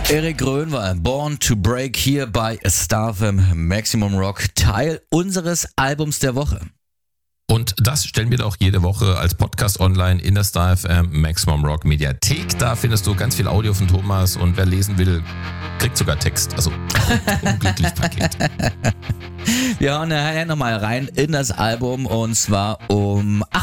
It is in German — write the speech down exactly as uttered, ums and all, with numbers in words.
Erik Grönwald, Born to Break hier bei Star F M Maximum Rock, Teil unseres Albums der Woche. Und das stellen wir doch jede Woche als Podcast online in der Star F M Maximum Rock Mediathek. Da findest du ganz viel Audio von Thomas und wer lesen will, kriegt sogar Text. Also unglücklich Paket. Wir hauen nachher nochmal rein in das Album und zwar um achtzehn